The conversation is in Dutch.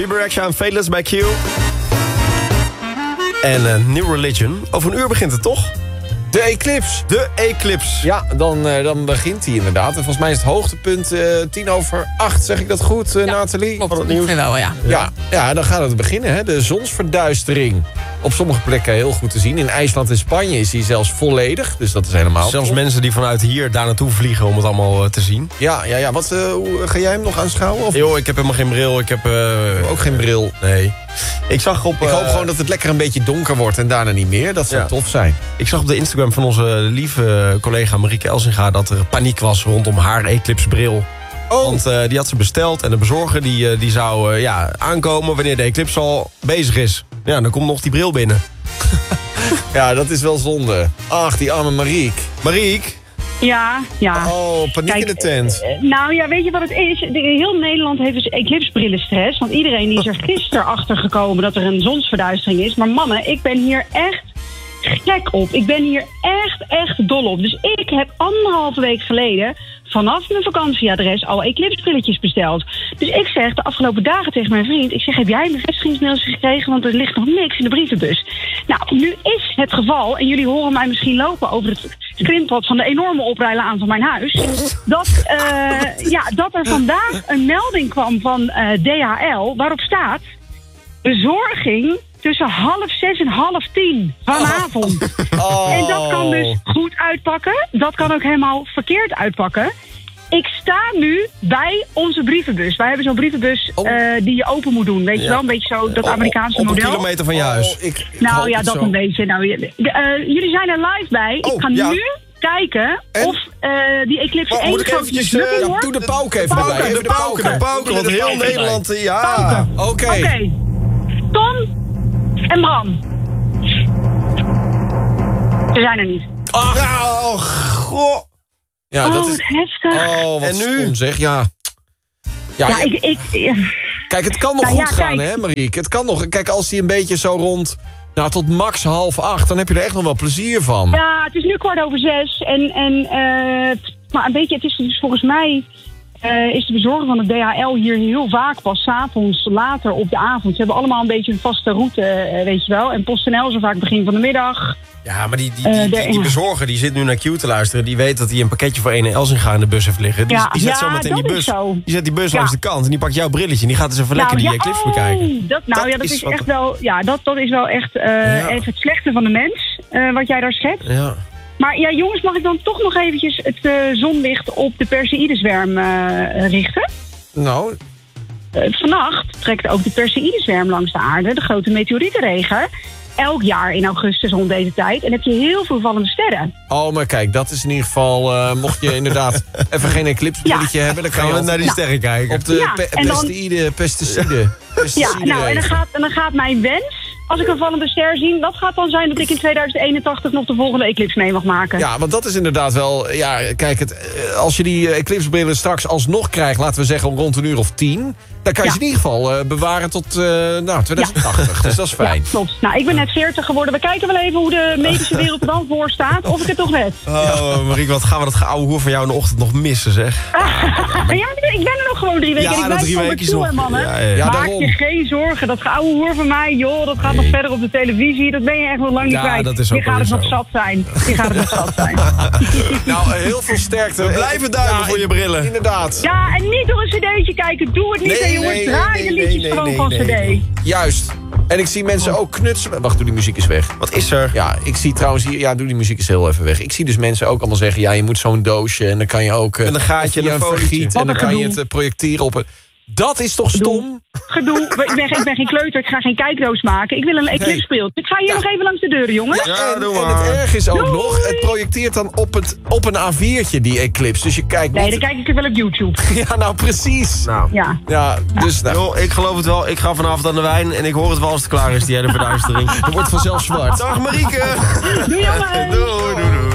Bieber Rexha en Fateless bij Q. En New Religion. Over een uur begint het toch? De Eclipse. De Eclipse. Ja, dan begint hij inderdaad. En volgens mij is het hoogtepunt 7:50. Zeg ik dat goed, Nathalie? Klopt, ik vind wel, ja. Ja, dan gaat het beginnen, hè. De zonsverduistering. Op sommige plekken heel goed te zien. In IJsland en Spanje is die zelfs volledig. Dus dat is helemaal Zelfs top. mensen die vanuit hier daar naartoe vliegen om het allemaal te zien. Ja. Hoe ga jij hem nog aanschouwen? Of Yo, ik heb helemaal geen bril. Ik heb ook geen bril? Nee. Ik hoop gewoon dat het lekker een beetje donker wordt en daarna niet meer. Dat zou tof zijn. Ik zag op de Instagram van onze lieve collega Marieke Elsinga dat er paniek was rondom haar Eclipse bril. Oh. Want die had ze besteld en de bezorger die zou aankomen wanneer de Eclipse al bezig is. Ja, dan komt nog die bril binnen. Ja, dat is wel zonde. Ach, die arme Marieke. Marieke? Ja. Oh, paniek in de tent. Nou ja, weet je wat het is? Heel Nederland heeft dus eclipsebrillenstress. Want iedereen die is er gisteren achter gekomen dat er een zonsverduistering is. Maar mannen, ik ben hier echt gek op. Ik ben hier echt dol op. Dus ik heb 1,5 week geleden vanaf mijn vakantieadres al eclipsebrilletjes besteld. Dus ik zeg de afgelopen dagen tegen mijn vriend, ik zeg, heb jij een bevestigingsmailtje gekregen? Want er ligt nog niks in de brievenbus. Nou, nu is het geval, en jullie horen mij misschien lopen over het screenpad van de enorme oprijlaan van mijn huis, dat er vandaag een melding kwam van DHL waarop staat bezorging tussen 6:30 en 9:30 vanavond. En dat kan dus goed uitpakken. Dat kan ook helemaal verkeerd uitpakken. Ik sta nu bij onze brievenbus. Wij hebben zo'n brievenbus die je open moet doen. Weet je wel, een beetje zo dat Amerikaanse model. Op een kilometer van je huis. Dat een beetje. Jullie zijn er live bij. Ik ga nu kijken of die Eclipse 1 moet ik eventjes... doe de pauk even erbij. De pauken, want heel Nederland... Ja. Oké. Tom en Bram. Ze zijn er niet. Oh, goh. Ja, dat is heftig. Oh, wat en nu? stom, zeg. Ja, Kijk, het kan nog goed gaan, hè, Marieke? Het kan nog. Kijk, als die een beetje zo rond... Nou, tot max 7:30, dan heb je er echt nog wel plezier van. Ja, het is nu 6:15. Maar een beetje, het is dus volgens mij... is de bezorger van de DHL hier heel vaak pas 's avonds later op de avond. Ze hebben allemaal een beetje een vaste route, weet je wel. En PostNL zo vaak begin van de middag. Ja, maar die bezorger die zit nu naar Q te luisteren. Die weet dat hij een pakketje voor ene Elsinga in de bus heeft liggen. Die zet zo meteen die bus. Die zet die bus langs de kant en die pakt jouw brilletje. En die gaat dus even lekker die Eclipse bekijken. Dat is echt wel. Ja, dat is wel echt even het slechte van de mens. Wat jij daar schetst. Ja. Maar ja, jongens, mag ik dan toch nog eventjes het zonlicht op de Perseïdezwerm richten? Nou. Vannacht trekt ook de Perseïdezwerm langs de aarde, de grote meteorietenregen. Elk jaar in augustus rond deze tijd. En heb je heel veel vallende sterren. Oh, maar kijk, dat is in ieder geval... mocht je inderdaad even geen eclipsebrilletje hebben... dan kan je naar die sterren kijken. Op de pesticiden. En dan gaat mijn wens... Als ik een vallende ster zie, dat gaat dan zijn dat ik in 2081 nog de volgende eclipse mee mag maken. Ja, want dat is inderdaad wel... Ja, kijk, als je die eclipsebrillen straks alsnog krijgt, laten we zeggen rond 10:00, dan kan je ze in ieder geval bewaren tot 2080. Dus dat is fijn. Ja, klopt. Nou, ik ben net 40 geworden. We kijken wel even hoe de medische wereld er dan voor staat. Of ik het toch red. Oh, Marieke, wat gaan we dat geouwe hoer van jou in de ochtend nog missen, zeg. Ik ben er nog gewoon 3 weken. Ja, en ik blijf gewoon met toe, mannen. Maak je geen zorgen. Dat geouwe hoer van mij, joh, dat gaat nog verder op de televisie. Dat ben je echt nog lang niet kwijt. Dat is ook je gaat het nog zat zijn. Nou, heel veel sterkte. We blijven duimen voor je brillen. Inderdaad. Ja, en niet door een cd'tje kijken. Doe het niet, jongens. Draai de liedjes gewoon van cd. Juist. En ik zie mensen ook knutselen. Wacht, doe die muziek eens weg. Wat is er? Ja, ik zie trouwens hier... Ja, doe die muziek eens heel even weg. Ik zie dus mensen ook allemaal zeggen... Ja, je moet zo'n doosje en dan kan je ook... Met een gaatje en een vergiet. En dan kan je het projecteren op een... Dat is toch stom? Gedoe. Ik ben geen kleuter. Ik ga geen kijkdoos maken. Ik wil een eclipsbril. Ik ga hier nog even langs de deuren, jongens. Ja, en het erg is ook nog... Het projecteert dan op een A4'tje, die eclipse. Dus je kijkt... Nee, dan kijk ik er wel op YouTube. Ja, nou precies. Nou. Ja, dus... Nou. Yo, ik geloof het wel. Ik ga vanavond aan de wijn. En ik hoor het wel als het klaar is, die hele verduistering. Het wordt vanzelf zwart. Dag Marieke. Doei, jongens. Doei.